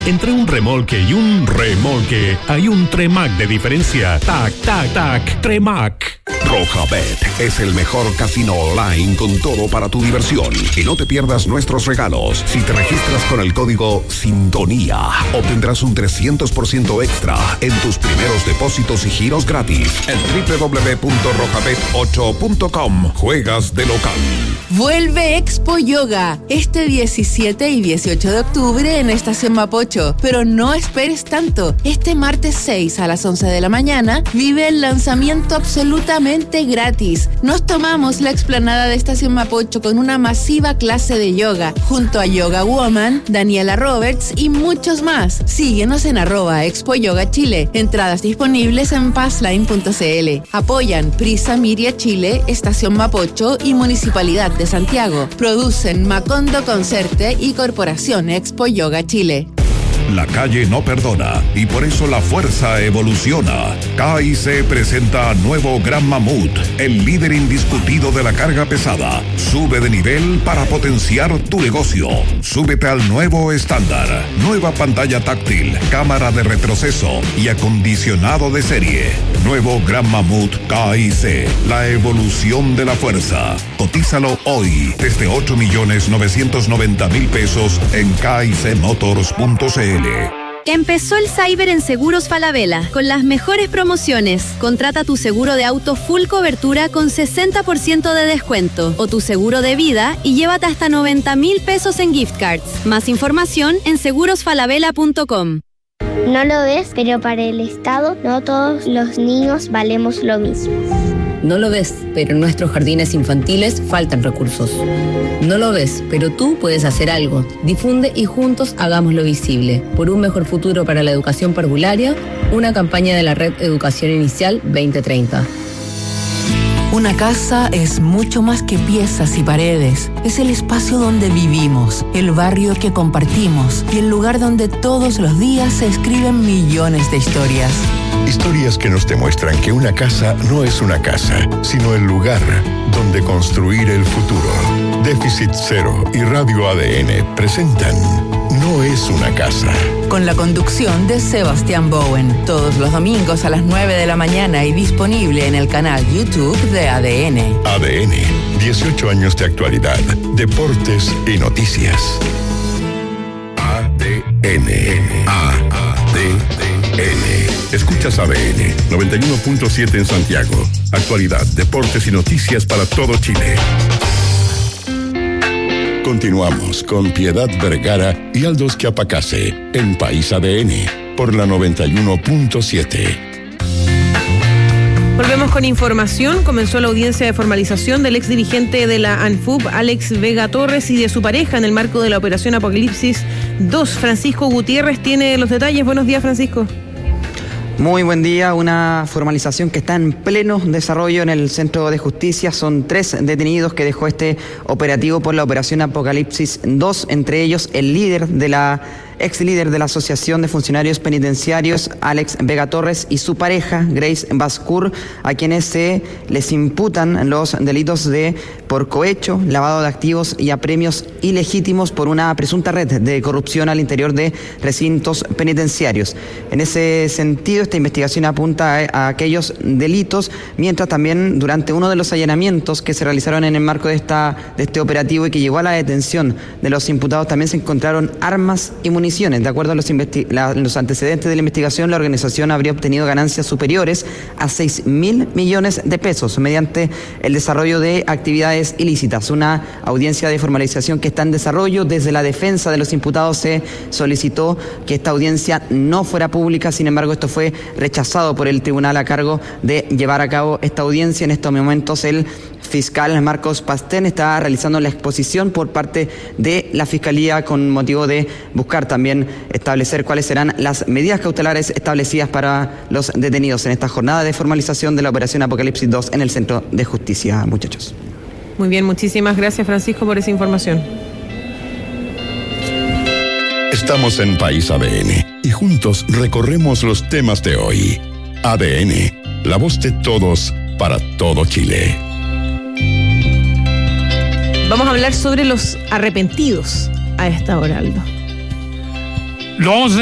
Entre un remolque y un remolque hay un Tremac de diferencia. Tac, tac, tac, Tremac. Rojabet es el mejor casino online con todo para tu diversión. Y no te pierdas nuestros regalos. Si te registras con el código SINTONÍA, obtendrás un 300% extra en tus primeros depósitos y giros gratis en www.rojabet8.com. Juegas de local. Vuelve Expo Yoga este 17 y 18 de octubre en Estación Mapocho. Pero no esperes tanto. Este martes 6 a las 11 de la mañana vive el lanzamiento absolutamente gratis. Nos tomamos la explanada de Estación Mapocho con una masiva clase de yoga junto a Yoga Woman, Daniela Roberts y muchos más. Síguenos en @Expo Yoga Chile. Entradas disponibles en passline.cl. Apoyan Prisa Miria Chile, Estación Mapocho y Municipalidad de Santiago. Producen Macondo Concerte y Corporación Expo Yoga Chile. La calle no perdona y por eso la fuerza evoluciona. KIC presenta nuevo Gran Mamut, el líder indiscutido de la carga pesada. Sube de nivel para potenciar tu negocio. Súbete al nuevo estándar. Nueva pantalla táctil, cámara de retroceso y acondicionado de serie. Nuevo Gran Mamut KIC, la evolución de la fuerza. Cotízalo hoy desde 8.990.000 pesos en kicmotors.cl. Empezó el Cyber en Seguros Falabella, con las mejores promociones. Contrata tu seguro de auto full cobertura con 60% de descuento, o tu seguro de vida y llévate hasta 90.000 pesos en gift cards. Más información en segurosfalabella.com. No lo ves, pero para el Estado no todos los niños valemos lo mismo. No lo ves, pero en nuestros jardines infantiles faltan recursos. No lo ves, pero tú puedes hacer algo. Difunde y juntos hagámoslo visible. Por un mejor futuro para la educación parvularia, una campaña de la Red Educación Inicial 2030. Una casa es mucho más que piezas y paredes. Es el espacio donde vivimos, el barrio que compartimos y el lugar donde todos los días se escriben millones de historias. Historias que nos demuestran que una casa no es una casa, sino el lugar donde construir el futuro. Déficit Cero y Radio ADN presentan No es una casa. Con la conducción de Sebastián Bowen, todos los domingos a las 9 de la mañana y disponible en el canal YouTube de ADN. ADN, 18 años de actualidad, deportes y noticias. ADN. Escuchas ADN 91.7 en Santiago. Actualidad, deportes y noticias para todo Chile. Continuamos con Piedad Vergara y Aldous Quiapacase en País ADN por la 91.7. Volvemos con información. Comenzó la audiencia de formalización del exdirigente de la ANFUB, Alex Vega Torres, y de su pareja en el marco de la operación Apocalipsis 2. Francisco Gutiérrez tiene los detalles. Buenos días, Francisco. Muy buen día, una formalización que está en pleno desarrollo en el Centro de Justicia. Son 3 detenidos que dejó este operativo por la operación Apocalipsis 2, entre ellos el ex líder de la Asociación de Funcionarios Penitenciarios, Alex Vega Torres, y su pareja, Grace Bascur, a quienes se les imputan los delitos por cohecho, lavado de activos y apremios ilegítimos por una presunta red de corrupción al interior de recintos penitenciarios. En ese sentido, esta investigación apunta a aquellos delitos, mientras también durante uno de los allanamientos que se realizaron en el marco de este operativo y que llevó a la detención de los imputados, también se encontraron armas y municiones. De acuerdo a los antecedentes de la investigación, la organización habría obtenido ganancias superiores a 6.000 millones de pesos mediante el desarrollo de actividades ilícitas. Una audiencia de formalización que está en desarrollo. Desde la defensa de los imputados se solicitó que esta audiencia no fuera pública. Sin embargo, esto fue rechazado por el tribunal a cargo de llevar a cabo esta audiencia. En estos momentos el fiscal Marcos Pastén está realizando la exposición por parte de la Fiscalía con motivo de buscar también establecer cuáles serán las medidas cautelares establecidas para los detenidos en esta jornada de formalización de la operación Apocalipsis 2 en el Centro de Justicia, muchachos. Muy bien, muchísimas gracias, Francisco, por esa información. Estamos en País ADN y juntos recorremos los temas de hoy. ADN, la voz de todos para todo Chile. Vamos a hablar sobre los arrepentidos a esta hora, Aldo. lo vamos a